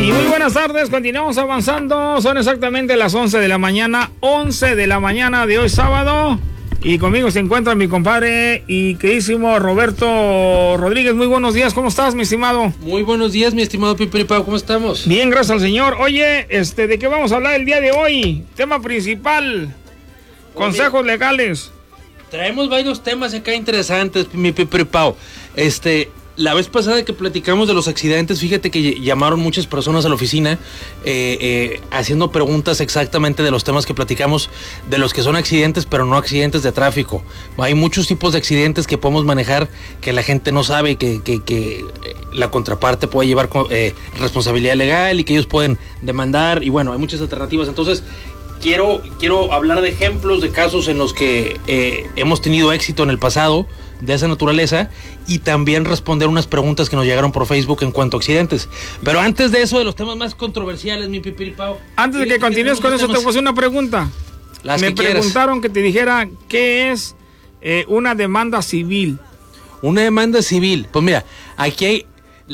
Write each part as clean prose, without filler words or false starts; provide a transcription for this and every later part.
Y muy buenas tardes, continuamos avanzando, son exactamente las 11 de la mañana de hoy sábado, y conmigo se encuentra mi compadre y queridísimo Roberto Rodríguez. Muy buenos días, ¿cómo estás, mi estimado? Muy buenos días, mi estimado Pipiripao, ¿cómo estamos? Bien, gracias al señor. Oye, ¿de qué vamos a hablar el día de hoy? Tema principal, consejos legales. Traemos varios temas acá interesantes, mi Pipiripao. La vez pasada que platicamos de los accidentes, fíjate que llamaron muchas personas a la oficina haciendo preguntas exactamente de los temas que platicamos, de los que son accidentes, pero no accidentes de tráfico. Hay muchos tipos de accidentes que podemos manejar que la gente no sabe, que la contraparte puede llevar responsabilidad legal y que ellos pueden demandar, y bueno, hay muchas alternativas. Entonces, quiero hablar de ejemplos de casos en los que hemos tenido éxito en el pasado de esa naturaleza, y también responder unas preguntas que nos llegaron por Facebook en cuanto a accidentes. Pero antes de eso, de los temas más controversiales, mi Pipiripao. Antes de que continúes con eso, te voy a hacer una pregunta. Me preguntaron que te dijera qué es una demanda civil. Una demanda civil. Pues mira, aquí hay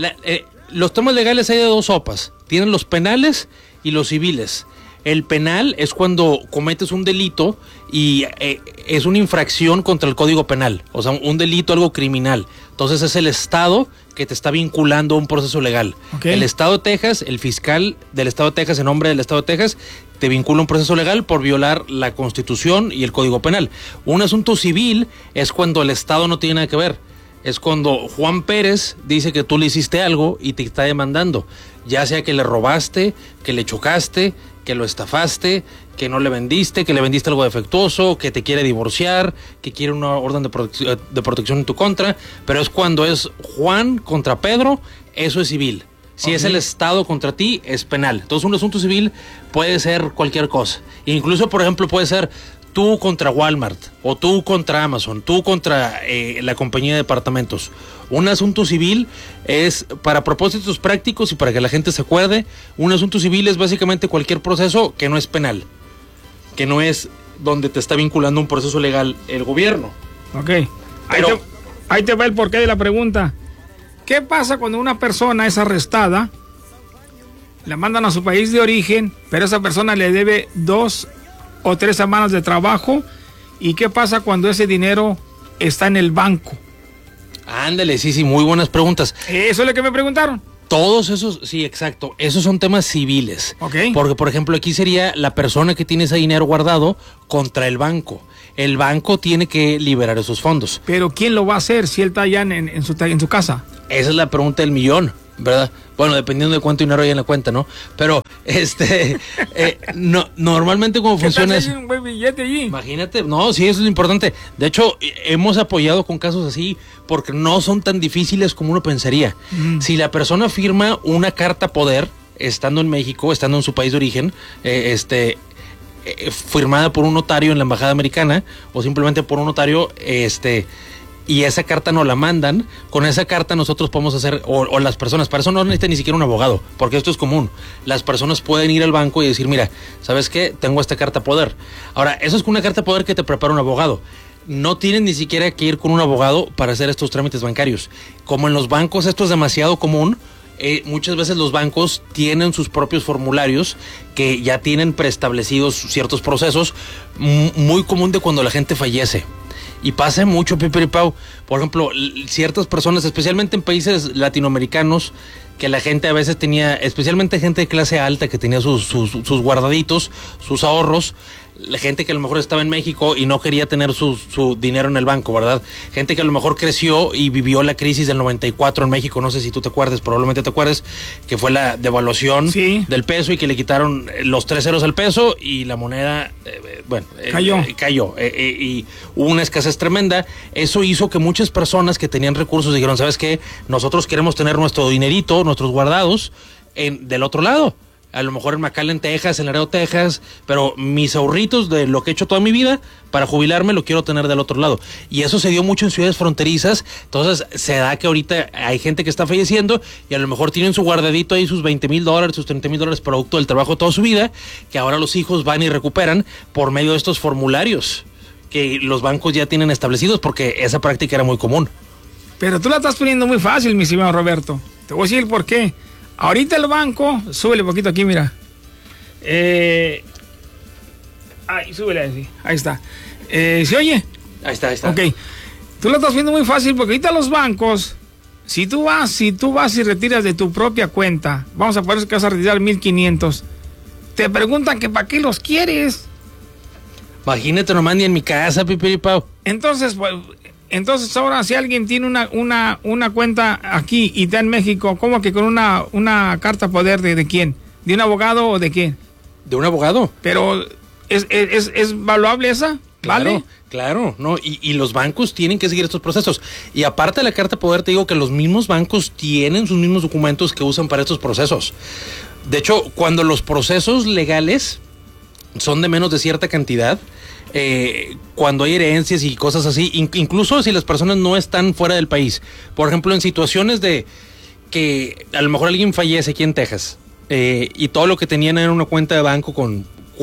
los temas legales hay de dos sopas. Tienen los penales y los civiles. El penal es cuando cometes un delito y es una infracción contra el Código Penal, o sea, un delito, algo criminal. Entonces es el Estado que te está vinculando a un proceso legal. Okay. El Estado de Texas, el fiscal del Estado de Texas, en nombre del Estado de Texas, te vincula a un proceso legal por violar la Constitución y el Código Penal. Un asunto civil es cuando el Estado no tiene nada que ver. Es cuando Juan Pérez dice que tú le hiciste algo y te está demandando, ya sea que le robaste, que le chocaste, que lo estafaste, que no le vendiste, que le vendiste algo defectuoso, que te quiere divorciar, que quiere una orden de protección en tu contra, pero es cuando es Juan contra Pedro, eso es civil. Si es el Estado contra ti, es penal. Entonces un asunto civil puede ser cualquier cosa. Incluso, por ejemplo, puede ser tú contra Walmart, o tú contra Amazon, tú contra la compañía de departamentos. Un asunto civil es, para propósitos prácticos y para que la gente se acuerde, un asunto civil es básicamente cualquier proceso que no es penal, que no es donde te está vinculando un proceso legal el gobierno. Ok, ahí te va el porqué de la pregunta. ¿Qué pasa cuando una persona es arrestada, la mandan a su país de origen, pero esa persona le debe 2 o 3 semanas de trabajo? ¿Y qué pasa cuando ese dinero está en el banco? Ándale, sí, muy buenas preguntas. Eso es lo que me preguntaron. Todos esos, sí, exacto, esos son temas civiles. Okay. Porque, por ejemplo, aquí sería la persona que tiene ese dinero guardado contra el banco. El banco tiene que liberar esos fondos. Pero ¿quién lo va a hacer si él está allá en su casa? Esa es la pregunta del millón, ¿verdad? Bueno, dependiendo de cuánto dinero hay en la cuenta, ¿no? Pero, normalmente como funciona es... un buen billete allí. Imagínate, no, sí, eso es lo importante. De hecho, hemos apoyado con casos así porque no son tan difíciles como uno pensaría. Si la persona firma una carta poder, estando en México, estando en su país de origen, firmada por un notario en la embajada americana, o simplemente por un notario, y esa carta nos la mandan, con esa carta nosotros podemos hacer, o las personas, para eso no necesitan ni siquiera un abogado, porque esto es común. Las personas pueden ir al banco y decir, mira, ¿sabes qué? Tengo esta carta poder. Ahora, eso es con una carta poder que te prepara un abogado. No tienen ni siquiera que ir con un abogado para hacer estos trámites bancarios. Como en los bancos esto es demasiado común, muchas veces los bancos tienen sus propios formularios que ya tienen preestablecidos ciertos procesos, muy común de cuando la gente fallece. Y pasa mucho, Pipiripao. Por ejemplo, ciertas personas, especialmente en países latinoamericanos, que la gente a veces tenía, especialmente gente de clase alta que tenía sus guardaditos, sus ahorros, la gente que a lo mejor estaba en México y no quería tener su dinero en el banco, ¿verdad? Gente que a lo mejor creció y vivió la crisis del 94 en México, no sé si tú te acuerdas, probablemente te acuerdes, que fue la devaluación del peso y que le quitaron los 3 ceros al peso y la moneda, cayó. Y hubo una escasez tremenda. Eso hizo que muchas personas que tenían recursos dijeron, ¿sabes qué? Nosotros queremos tener nuestro dinerito, nuestros guardados, del otro lado. A lo mejor en McAllen, Texas, en Laredo, Texas, pero mis ahorritos de lo que he hecho toda mi vida, para jubilarme lo quiero tener del otro lado. Y eso se dio mucho en ciudades fronterizas. Entonces se da que ahorita hay gente que está falleciendo y a lo mejor tienen su guardadito ahí, sus $20,000, sus $30,000 producto del trabajo de toda su vida, que ahora los hijos van y recuperan por medio de estos formularios que los bancos ya tienen establecidos, porque esa práctica era muy común. Pero tú la estás poniendo muy fácil, mi estimado Roberto. Te voy a decir por qué. Ahorita el banco, súbele un poquito aquí, mira. Ahí, súbele así. Ahí está. ¿Se oye? Ahí está. Ok. Tú lo estás viendo muy fácil porque ahorita los bancos, si tú vas y retiras de tu propia cuenta, vamos a poner que vas a retirar 1,500, te preguntan que para qué los quieres. Imagínate nomás ni en mi casa, Pipiripao. Entonces, pues, ahora si alguien tiene una cuenta aquí y está en México, ¿cómo que con una carta poder de quién? ¿De un abogado o de quién? ¿De un abogado? Pero, ¿es valuable esa? ¿Vale? Claro, no, y los bancos tienen que seguir estos procesos. Y aparte de la carta poder, te digo que los mismos bancos tienen sus mismos documentos que usan para estos procesos. De hecho, cuando los procesos legales son de menos de cierta cantidad, cuando hay herencias y cosas así, incluso si las personas no están fuera del país, por ejemplo, en situaciones de que a lo mejor alguien fallece aquí en Texas, y todo lo que tenían era una cuenta de banco con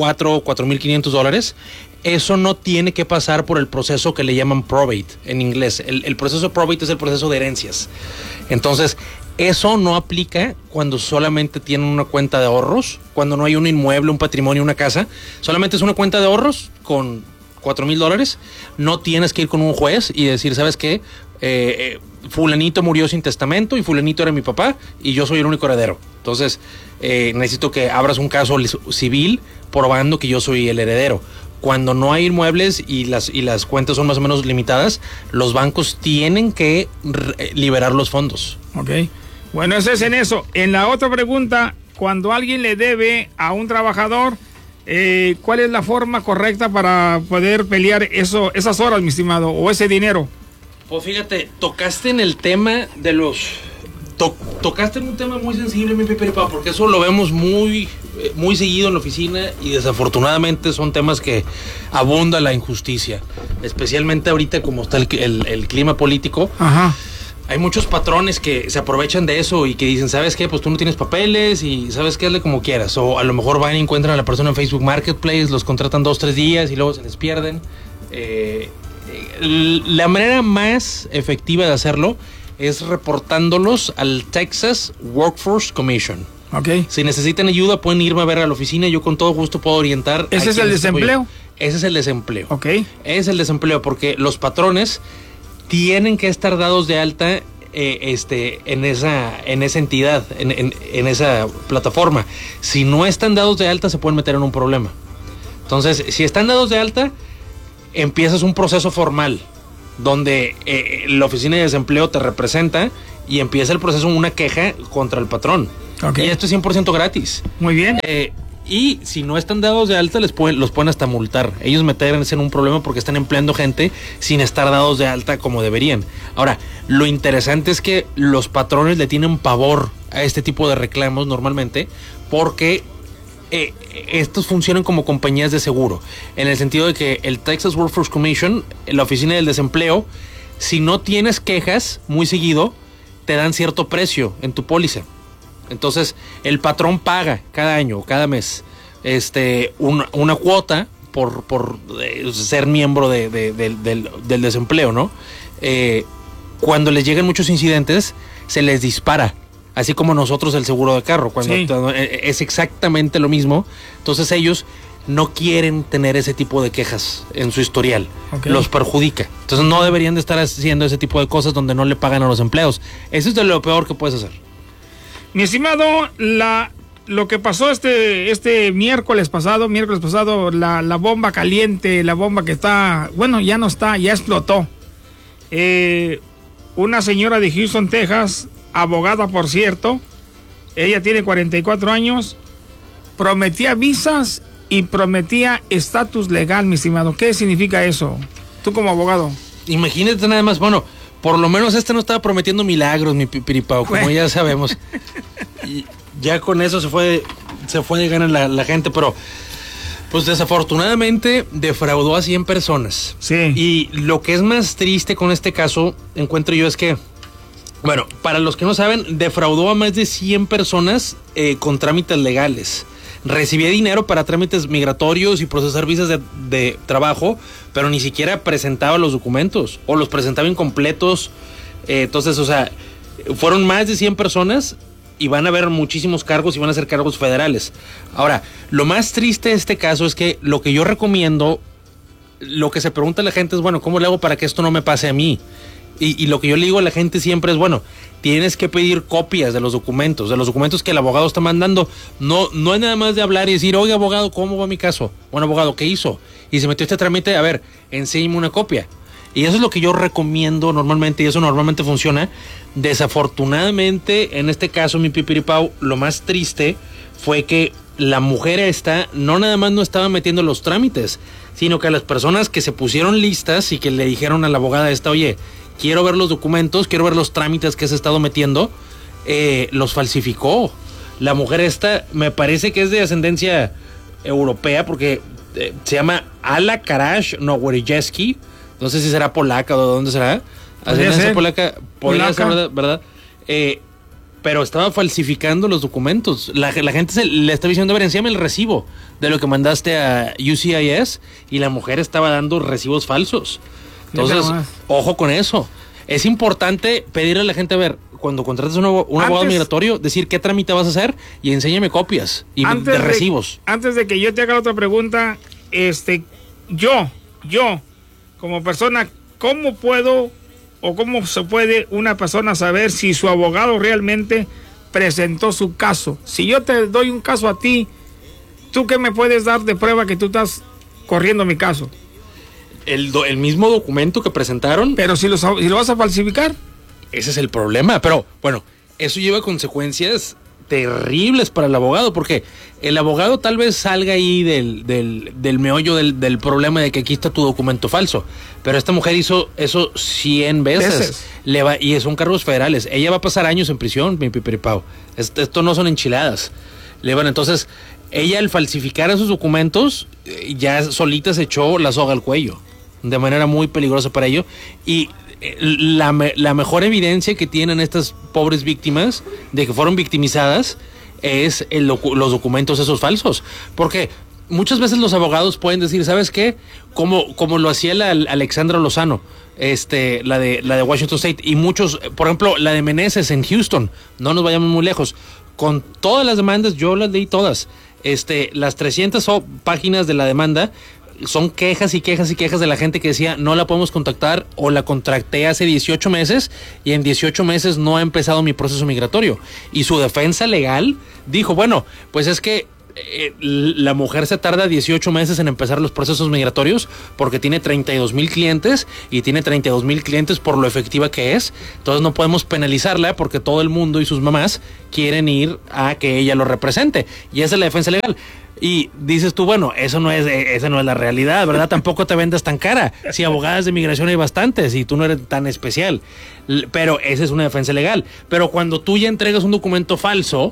$4,500, eso no tiene que pasar por el proceso que le llaman probate en inglés. El proceso probate es el proceso de herencias. Entonces, eso no aplica cuando solamente tienen una cuenta de ahorros, cuando no hay un inmueble, un patrimonio, una casa. Solamente es una cuenta de ahorros con $4,000. No tienes que ir con un juez y decir, ¿sabes qué? Fulanito murió sin testamento y fulanito era mi papá y yo soy el único heredero. Entonces, necesito que abras un caso civil probando que yo soy el heredero. Cuando no hay inmuebles y las cuentas son más o menos limitadas, los bancos tienen que liberar los fondos. Ok. Bueno, eso es en eso. En la otra pregunta, cuando alguien le debe a un trabajador, ¿cuál es la forma correcta para poder pelear esas horas, mi estimado, o ese dinero? Pues fíjate, tocaste en el tema de los... Tocaste en un tema muy sensible, mi Pipiripao, porque eso lo vemos muy seguido en la oficina y desafortunadamente son temas que abunda la injusticia, especialmente ahorita como está el clima político. Ajá. Hay muchos patrones que se aprovechan de eso y que dicen, ¿sabes qué? Pues tú no tienes papeles y ¿sabes qué? Hazle como quieras. O a lo mejor van y encuentran a la persona en Facebook Marketplace, los contratan 2-3 días y luego se les pierden. La manera más efectiva de hacerlo es reportándolos al Texas Workforce Commission. Okay. Si necesitan ayuda, pueden irme a ver a la oficina. Yo con todo gusto puedo orientar. ¿Ese es el desempleo? Ese es el desempleo. Ok. Es el desempleo porque los patrones tienen que estar dados de alta en esa entidad, en esa plataforma. Si no están dados de alta, se pueden meter en un problema. Entonces, si están dados de alta, empiezas un proceso formal donde la oficina de desempleo te representa y empieza el proceso una queja contra el patrón. Okay. Y esto es 100% gratis. Muy bien. Y si no están dados de alta, los pueden hasta multar. Ellos meterse en un problema porque están empleando gente sin estar dados de alta como deberían. Ahora, lo interesante es que los patrones le tienen pavor a este tipo de reclamos normalmente porque estos funcionan como compañías de seguro, en el sentido de que el Texas Workforce Commission, la oficina del desempleo, si no tienes quejas muy seguido, te dan cierto precio en tu póliza. Entonces, el patrón paga cada año, cada mes, una cuota por ser miembro del desempleo, ¿no? Cuando les llegan muchos incidentes, se les dispara. Así como nosotros el seguro de carro, cuando sí, es exactamente lo mismo. Entonces ellos no quieren tener ese tipo de quejas en su historial. Okay. Los perjudica. Entonces no deberían de estar haciendo ese tipo de cosas donde no le pagan a los empleados. Eso es de lo peor que puedes hacer. Mi estimado, lo que pasó este miércoles pasado, la bomba caliente, la bomba que está, bueno, ya no está, ya explotó. Una señora de Houston, Texas, abogada, por cierto, ella tiene 44 años, prometía visas y prometía estatus legal, mi estimado. ¿Qué significa eso? Tú como abogado. Imagínate nada más, bueno, por lo menos no estaba prometiendo milagros, mi Pipiripao, como ya sabemos. Y ya con eso se fue de gana la gente, pero pues desafortunadamente defraudó a 100 personas. Sí. Y lo que es más triste con este caso, encuentro yo, es que, bueno, para los que no saben, defraudó a más de 100 personas con trámites legales. Recibía dinero para trámites migratorios y procesar visas de trabajo, pero ni siquiera presentaba los documentos o los presentaba incompletos. Entonces, o sea, fueron más de 100 personas y van a haber muchísimos cargos y van a ser cargos federales. Ahora, lo más triste de este caso es que lo que yo recomiendo, lo que se pregunta la gente es, bueno, ¿cómo le hago para que esto no me pase a mí? Y lo que yo le digo a la gente siempre es, bueno, tienes que pedir copias de los documentos que el abogado está mandando. No es nada más de hablar y decir, oiga, abogado, ¿cómo va mi caso? Bueno, abogado, ¿qué hizo? Y se metió este trámite, a ver, enséñame una copia. Y eso es lo que yo recomiendo normalmente, y eso normalmente funciona. Desafortunadamente, en este caso, mi pipiripau, lo más triste fue que la mujer esta no nada más no estaba metiendo los trámites, sino que a las personas que se pusieron listas y que le dijeron a la abogada esta, oye, quiero ver los documentos, quiero ver los trámites que has estado metiendo, los falsificó. La mujer esta me parece que es de ascendencia europea porque se llama Ala Karash Noworijeski. No sé si será polaca o de dónde será. Ascendencia polaca. Podría ser, ¿verdad? Pero estaba falsificando los documentos. La gente le estaba diciendo, a ver, enséñame el recibo de lo que mandaste a USCIS, y la mujer estaba dando recibos falsos. Entonces, ojo con eso. Es importante pedirle a la gente, a ver, cuando contrates un abogado migratorio, decir qué trámite vas a hacer y enséñame copias de recibos. Antes de que yo te haga otra pregunta, yo, como persona, ¿cómo puedo o cómo se puede una persona saber si su abogado realmente presentó su caso? Si yo te doy un caso a ti, ¿tú qué me puedes dar de prueba que tú estás corriendo mi caso? El mismo documento que presentaron. Pero si lo vas a falsificar. Ese es el problema. Pero bueno, eso lleva consecuencias terribles para el abogado, porque el abogado tal vez salga ahí del meollo del problema de que aquí está tu documento falso, pero esta mujer hizo eso 100 veces. Y son cargos federales. Ella va a pasar años en prisión, mi pipiripau. Esto no son enchiladas. Entonces, ella al falsificar esos documentos, ya solita se echó la soga al cuello, de manera muy peligrosa para ello. Y la mejor evidencia que tienen estas pobres víctimas de que fueron victimizadas es los documentos esos falsos, porque muchas veces los abogados pueden decir, ¿sabes qué? Como lo hacía la Alexandra Lozano, la de Washington State, y muchos, por ejemplo, la de Meneses en Houston, no nos vayamos muy lejos, con todas las demandas, yo las leí todas, las 300 páginas de la demanda son quejas y quejas y quejas de la gente que decía, no la podemos contactar, o la contracté hace 18 meses y en 18 meses no ha empezado mi proceso migratorio. Y su defensa legal dijo, bueno, pues es que la mujer se tarda 18 meses en empezar los procesos migratorios porque tiene 32,000 clientes y tiene 32,000 clientes por lo efectiva que es. Entonces no podemos penalizarla porque todo el mundo y sus mamás quieren ir a que ella lo represente. Y esa es la defensa legal. Y dices tú, bueno, esa no es la realidad, ¿verdad? Tampoco te vendas tan cara. Si abogadas de migración hay bastantes y tú no eres tan especial. Pero esa es una defensa legal. Pero cuando tú ya entregas un documento falso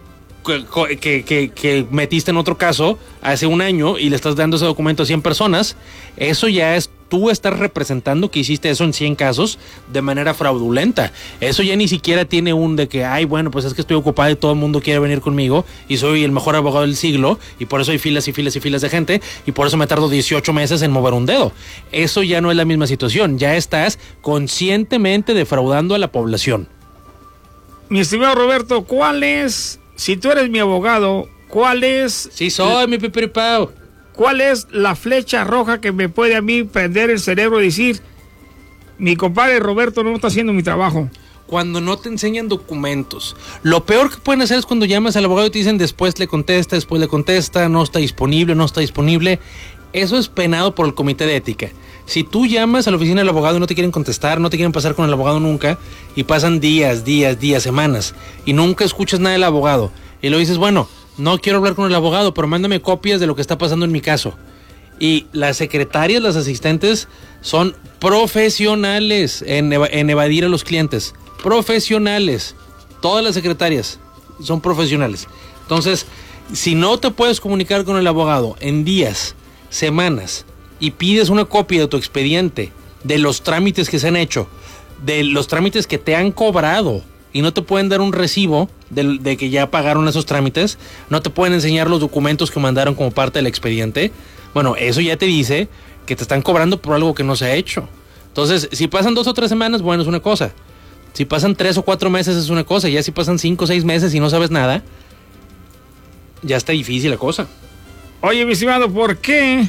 que metiste en otro caso hace un año y le estás dando ese documento a 100 personas, eso ya es, tú estás representando que hiciste eso en 100 casos de manera fraudulenta. Eso ya ni siquiera tiene un de que, ay, bueno, pues es que estoy ocupado y todo el mundo quiere venir conmigo y soy el mejor abogado del siglo y por eso hay filas y filas y filas de gente y por eso me tardo 18 meses en mover un dedo. Eso ya no es la misma situación, ya estás conscientemente defraudando a la población. Mi estimado Roberto, si tú eres mi abogado, Sí soy, mi pipiripau. ¿Cuál es la flecha roja que me puede a mí prender el cerebro y decir, mi compadre Roberto no está haciendo mi trabajo? Cuando no te enseñan documentos. Lo peor que pueden hacer es cuando llamas al abogado y te dicen después le contesta, no está disponible. Eso es penado por el comité de ética. Si tú llamas a la oficina del abogado y no te quieren contestar, no te quieren pasar con el abogado nunca, y pasan días, semanas, y nunca escuchas nada del abogado, y luego dices, bueno, no quiero hablar con el abogado, pero mándame copias de lo que está pasando en mi caso. Y las secretarias, las asistentes, son profesionales en evadir a los clientes. Profesionales. Todas las secretarias son profesionales. Entonces, si no te puedes comunicar con el abogado en días, semanas, y pides una copia de tu expediente, de los trámites que se han hecho, de los trámites que te han cobrado, y no te pueden dar un recibo de que ya pagaron esos trámites, no te pueden enseñar los documentos que mandaron como parte del expediente, bueno, eso ya te dice que te están cobrando por algo que no se ha hecho. Entonces, si pasan 2 o 3 semanas, bueno, es una cosa. Si pasan 3 o 4 meses es una cosa, ya si pasan 5 o 6 meses y no sabes nada, ya está difícil la cosa. Oye, mi estimado, ¿por qué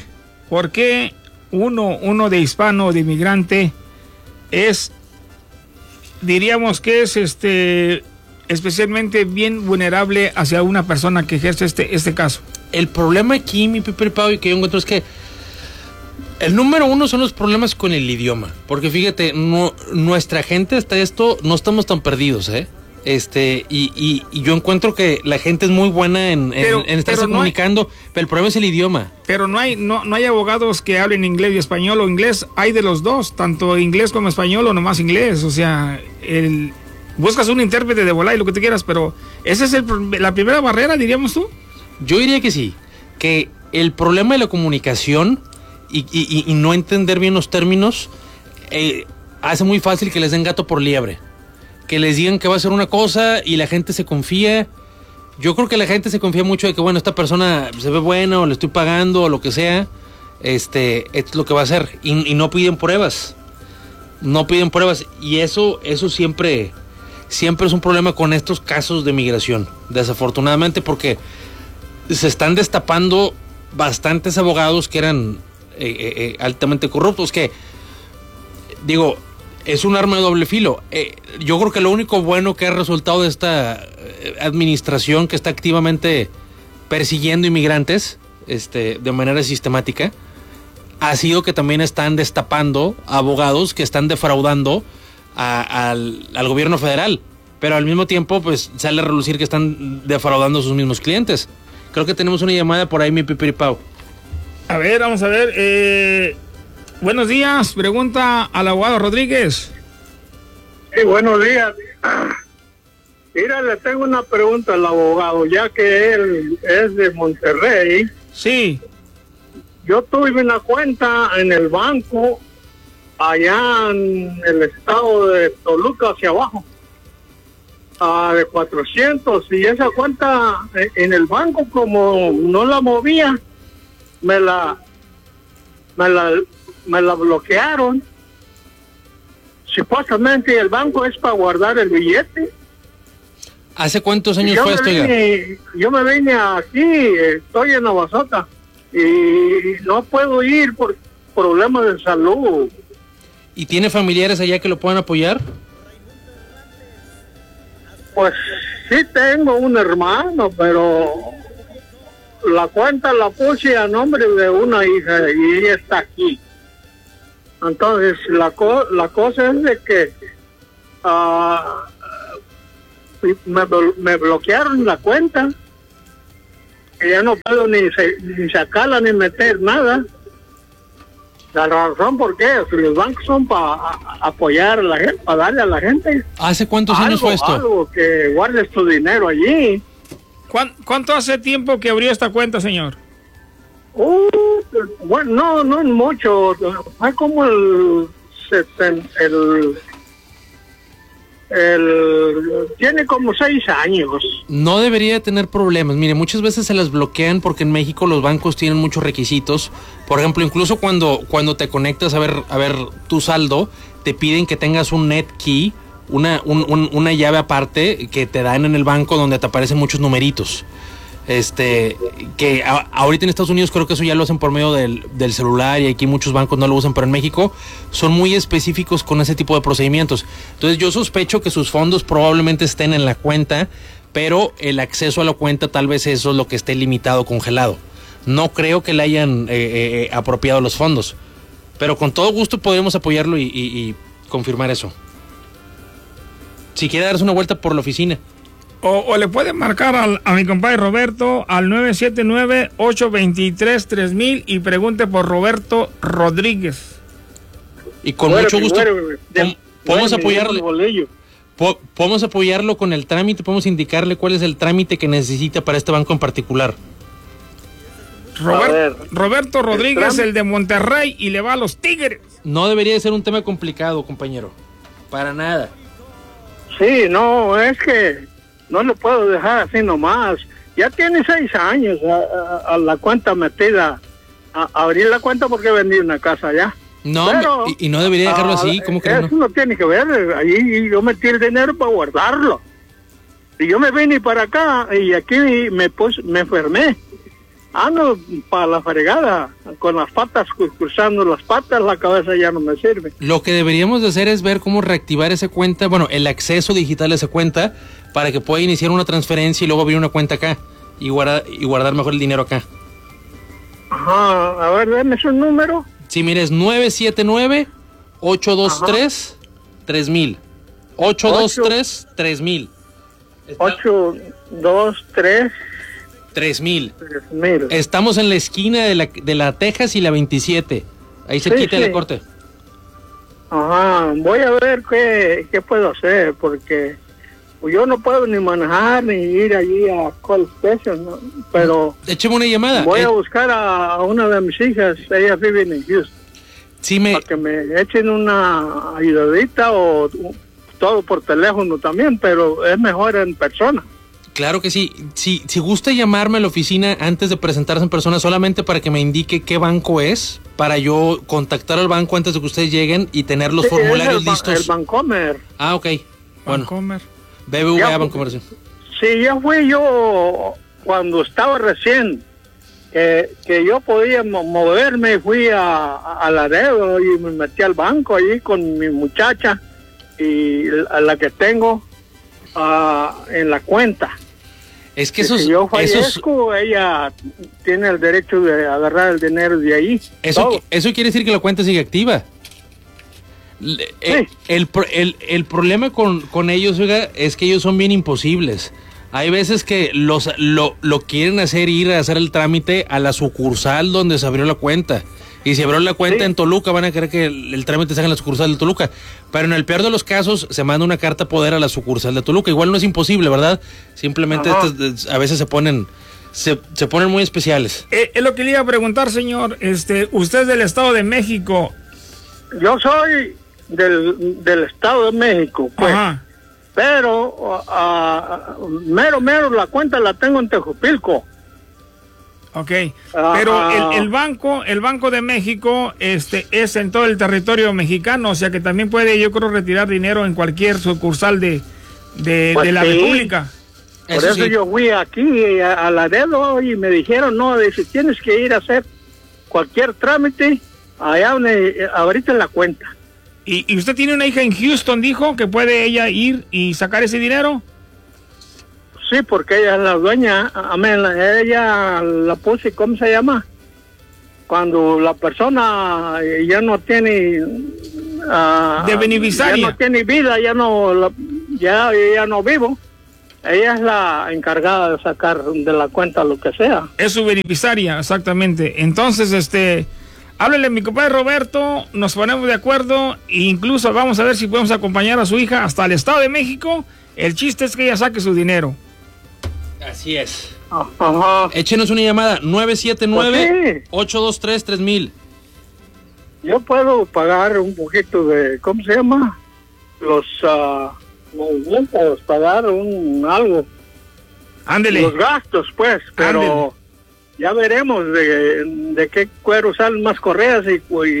uno de hispano, de inmigrante, diríamos que es especialmente bien vulnerable hacia una persona que ejerce este caso? El problema aquí, mi Pepe Pau, y que yo encuentro es que el número uno son los problemas con el idioma. Porque fíjate, nuestra gente hasta esto no estamos tan perdidos, ¿eh? Y yo encuentro que la gente es muy buena en estarse comunicando, pero el problema es el idioma. Pero no hay abogados que hablen inglés y español o inglés, hay de los dos, tanto inglés como español o nomás inglés. O sea, buscas un intérprete de volá y lo que tú quieras, pero esa es la primera barrera, diríamos tú. Yo diría que sí, que el problema de la comunicación y no entender bien los términos hace muy fácil que les den gato por liebre. Que les digan que va a ser una cosa y la gente se confía. Yo creo que la gente se confía mucho de que, bueno, esta persona se ve buena o le estoy pagando o lo que sea. Esto es lo que va a hacer. Y no piden pruebas. No piden pruebas. Y eso siempre es un problema con estos casos de migración. Desafortunadamente, porque se están destapando bastantes abogados que eran altamente corruptos. Que, digo, es un arma de doble filo. Yo creo que lo único bueno que ha resultado de esta administración que está activamente persiguiendo inmigrantes de manera sistemática ha sido que también están destapando abogados que están defraudando al gobierno federal, pero al mismo tiempo pues sale a relucir que están defraudando a sus mismos clientes. Creo que tenemos una llamada por ahí, mi Pipiripau. A ver, vamos a ver. Buenos días, pregunta al abogado Rodríguez. Sí, buenos días. Mira, le tengo una pregunta al abogado, ya que él es de Monterrey. Sí. Yo tuve una cuenta en el banco allá en el estado de Toluca hacia abajo, de 400, y esa cuenta en el banco, como no la movía, me la bloquearon. Supuestamente el banco es para guardar el billete. ¿Hace cuántos años fue esto? Yo me vine aquí, estoy en Navasota y no puedo ir por problemas de salud. ¿Y tiene familiares allá que lo puedan apoyar? Pues sí tengo un hermano, pero la cuenta la puse a nombre de una hija y ella está aquí. Entonces la cosa es de que me bloquearon la cuenta, que ya no puedo ni sacarla ni meter nada. La razón por qué, si los bancos son para apoyar a la gente, para darle a la gente. ¿Hace cuántos años fue esto? Algo que guardes tu dinero allí. ¿Cuánto hace tiempo que abrió esta cuenta, señor? Bueno, no mucho. Fue como tiene como 6 años. No debería tener problemas. Mire, muchas veces se las bloquean porque en México los bancos tienen muchos requisitos. Por ejemplo, incluso cuando te conectas a ver tu saldo, te piden que tengas un net key, una llave aparte que te dan en el banco donde te aparecen muchos numeritos. Que ahorita en Estados Unidos creo que eso ya lo hacen por medio del celular y aquí muchos bancos no lo usan, pero en México son muy específicos con ese tipo de procedimientos. Entonces yo sospecho que sus fondos probablemente estén en la cuenta, pero el acceso a la cuenta tal vez eso es lo que esté limitado, congelado. No creo que le hayan apropiado los fondos, pero con todo gusto podemos apoyarlo y confirmar eso. Si quiere darse una vuelta por la oficina. O le pueden marcar a mi compadre Roberto al 979-823-3000 y pregunte por Roberto Rodríguez. Y con mucho gusto podemos apoyarle. Podemos apoyarlo con el trámite, podemos indicarle cuál es el trámite que necesita para este banco en particular. Roberto Rodríguez, el de Monterrey, y le va a los Tigres. No debería de ser un tema complicado, compañero. Para nada. Sí, no, es que no lo puedo dejar así nomás. Ya tiene 6 años a la cuenta metida. Abrí la cuenta porque vendí una casa allá. No, Pero, y no debería dejarlo así, ¿cómo que eso no tiene que ver, ahí yo metí el dinero para guardarlo. Y yo me vine para acá y aquí me enfermé. Ando para la fregada, con las patas, cruzando las patas, la cabeza ya no me sirve. Lo que deberíamos de hacer es ver cómo reactivar esa cuenta, bueno, el acceso digital a esa cuenta, para que pueda iniciar una transferencia y luego abrir una cuenta acá y guardar mejor el dinero acá. Ajá, a ver, dame su número. Sí, mire, es 979-823-3000. 823-3000. 823 3000. 3000. Estamos en la esquina de la Texas y la 27. Ahí se quita la corte. Ajá, voy a ver qué puedo hacer, porque yo no puedo ni manejar ni ir allí a Call Station, ¿no? Pero écheme una llamada. Voy a buscar a una de mis hijas, ellas viven en Houston. Sí, para que me echen una ayudadita o todo por teléfono también, pero es mejor en persona. Claro que sí. Si gusta llamarme a la oficina antes de presentarse en persona, solamente para que me indique qué banco es, para yo contactar al banco antes de que ustedes lleguen y tener los formularios listos. El Bancomer. Ah, ok. Bueno. Bancomer. BBVA Bancomer. Sí, ya fui yo cuando estaba recién, que yo podía moverme, fui a Laredo y me metí al banco allí con mi muchacha y a la que tengo en la cuenta. Es que si yo fallezco, ella tiene el derecho de agarrar el dinero de ahí. Eso quiere decir que la cuenta sigue activa. Sí. El problema con ellos, oiga, es que ellos son bien imposibles. Hay veces que lo quieren hacer ir a hacer el trámite a la sucursal donde se abrió la cuenta. Y si abrió la cuenta en Toluca, van a querer que el trámite se haga en la sucursal de Toluca. Pero en el peor de los casos, se manda una carta poder a la sucursal de Toluca. Igual no es imposible, ¿verdad? Simplemente a veces se ponen muy especiales. Es lo que le iba a preguntar, señor. Usted es del Estado de México. Yo soy del Estado de México, pues. Ajá. Pero mero la cuenta la tengo en Tejupilco. Ok, pero el Banco de México es en todo el territorio mexicano, o sea que también puede, yo creo, retirar dinero en cualquier sucursal de la República. Por eso sí. Yo fui aquí a Laredo y me dijeron, no, dice, tienes que ir a hacer cualquier trámite allá donde ahorita en la cuenta. ¿Y usted tiene una hija en Houston, dijo, que puede ella ir y sacar ese dinero? Sí, porque ella es la dueña, ella la puse, ¿cómo se llama? Cuando la persona ya no tiene... de beneficiaria. Ya no tiene vida, ya no vivo. Ella es la encargada de sacar de la cuenta lo que sea. Es su beneficiaria, exactamente. Entonces, háblele a mi compadre Roberto, nos ponemos de acuerdo e incluso vamos a ver si podemos acompañar a su hija hasta el Estado de México. El chiste es que ella saque su dinero. Así es. Ajá. Échenos una llamada, 979-823-3000. Yo puedo pagar un poquito de, ¿cómo se llama? Los movimientos, pagar algo. Ándele. Los gastos, pues, pero... Ándele. Ya veremos de qué cuero salen más correas y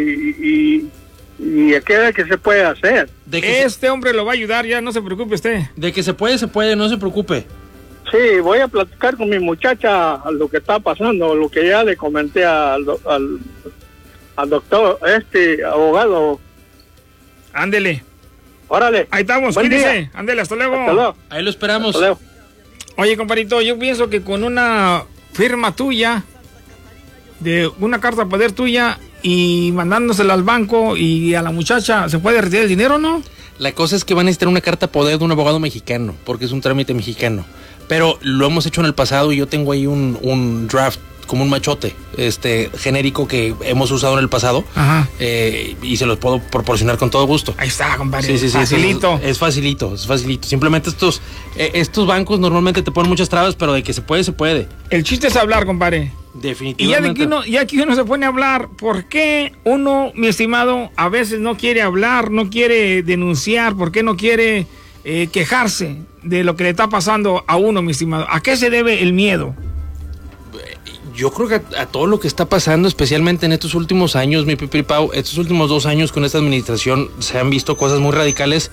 qué se puede hacer. Este hombre lo va a ayudar, ya no se preocupe usted. De que se puede, no se preocupe. Sí, voy a platicar con mi muchacha lo que está pasando, lo que ya le comenté al doctor, abogado. Ándele. Órale. Ahí estamos, cuídese. Ándele, hasta luego. Hasta luego. Ahí lo esperamos. Hasta luego. Oye, compadrito, yo pienso que con una firma tuya, de una carta de poder tuya y mandándosela al banco y a la muchacha, ¿se puede retirar el dinero, no? La cosa es que van a necesitar una carta de poder de un abogado mexicano, porque es un trámite mexicano. Pero lo hemos hecho en el pasado y yo tengo ahí un draft, como un machote, genérico que hemos usado en el pasado. Ajá. Y se los puedo proporcionar con todo gusto. Ahí está, compadre. Sí. Facilito. Es facilito. Simplemente estos bancos normalmente te ponen muchas trabas, pero de que se puede. El chiste es hablar, compadre. Definitivamente. Y ya que uno se pone a hablar, ¿por qué uno, mi estimado, a veces no quiere hablar, no quiere denunciar, por qué no quiere quejarse de lo que le está pasando a uno, mi estimado? ¿A qué se debe el miedo? Yo creo que a todo lo que está pasando, especialmente en estos últimos años, mi Pipi Pau, estos últimos 2 años con esta administración se han visto cosas muy radicales.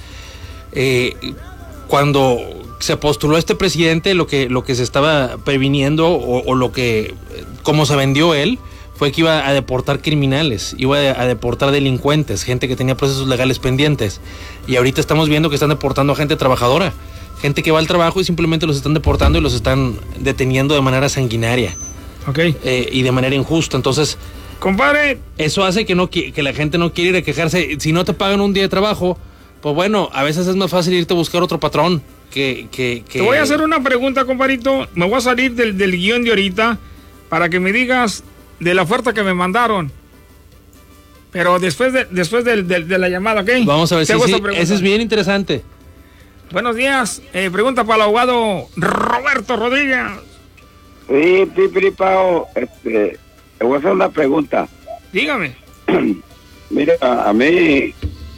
Cuando se postuló este presidente, lo que se estaba previniendo o lo que, como se vendió él, fue que iba a deportar criminales, iba a deportar delincuentes, gente que tenía procesos legales pendientes. Y ahorita estamos viendo que están deportando a gente trabajadora, gente que va al trabajo y simplemente los están deportando y los están deteniendo de manera sanguinaria. Okay. Y de manera injusta. Entonces, compadre, eso hace que la gente no quiera ir a quejarse. Si no te pagan un día de trabajo, pues bueno, a veces es más fácil irte a buscar otro patrón que... Te voy a hacer una pregunta, compadrito. Me voy a salir del guión de ahorita para que me digas de la oferta que me mandaron. Pero después de la llamada, ¿ok? Vamos a ver si sí, ese es bien interesante. Buenos días. Pregunta para el abogado Roberto Rodríguez. Sí, Pipi Pau, le voy a hacer una pregunta. Dígame. Mira, a mí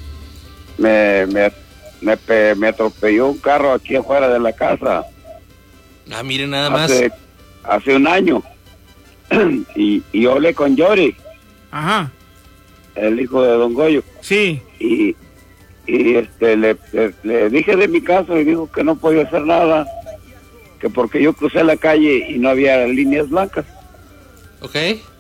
me atropelló un carro aquí afuera de la casa. Ah, mire nada más. Hace un año. y yo hablé con Yori. Ajá. El hijo de Don Goyo. Sí. Y le dije de mi caso y dijo que no podía hacer nada, que porque yo crucé la calle y no había líneas blancas. Ok.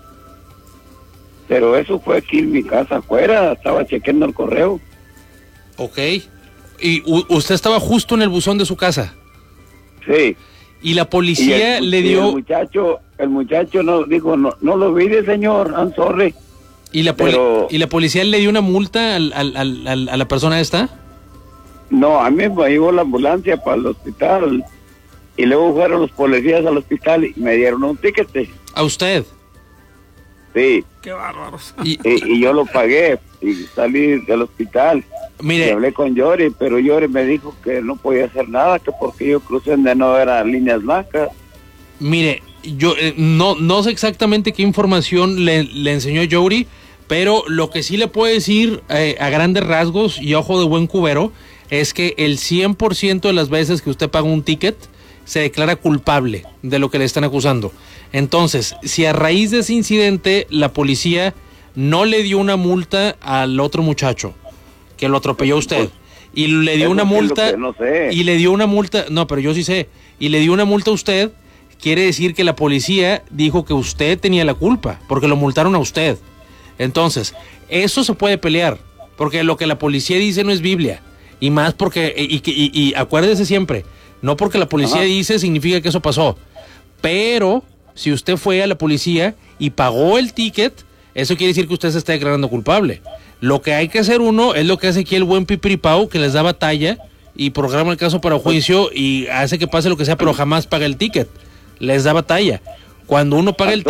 Pero eso fue aquí en mi casa afuera, estaba chequeando el correo. Ok. ¿Y usted estaba justo en el buzón de su casa? Sí. ¿Y la policía le dio...? El muchacho no dijo, no lo olvide, señor, I'm sorry. ¿Y la policía le dio una multa a la persona esta? No, a mí me llevó la ambulancia para el hospital. Y luego fueron los policías al hospital y me dieron un ticket. ¿A usted? Sí. Qué bárbaros. Y yo lo pagué y salí del hospital. Mire. Y hablé con Yori, pero Yori me dijo que no podía hacer nada, que porque yo crucé donde no eran líneas blancas. Mire, yo no sé exactamente qué información le enseñó Yori, pero lo que sí le puedo decir a grandes rasgos y ojo de buen cubero es que el 100% de las veces que usted paga un ticket se declara culpable de lo que le están acusando. Entonces, si a raíz de ese incidente la policía no le dio una multa al otro muchacho que lo atropelló a usted y le dio una multa, no sé. y le dio una multa, no, pero yo sí sé, y le dio una multa a usted, quiere decir que la policía dijo que usted tenía la culpa porque lo multaron a usted. Entonces, eso se puede pelear porque lo que la policía dice no es Biblia, y más porque y acuérdese siempre, no porque la policía dice significa que eso pasó, pero si usted fue a la policía y pagó el ticket, eso quiere decir que usted se está declarando culpable. Lo que hay que hacer uno es lo que hace aquí el buen Pipiripao, que les da batalla y programa el caso para juicio y hace que pase lo que sea, pero jamás paga el ticket. Les da batalla. Cuando uno paga el ticket